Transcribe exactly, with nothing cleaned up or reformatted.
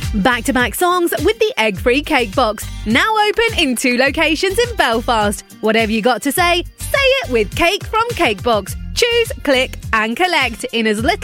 Back-to-back songs with the egg-free cake box. Now open in two locations in Belfast. Whatever you got to say, say it with Cake from Cakebox. Choose, click and collect in as little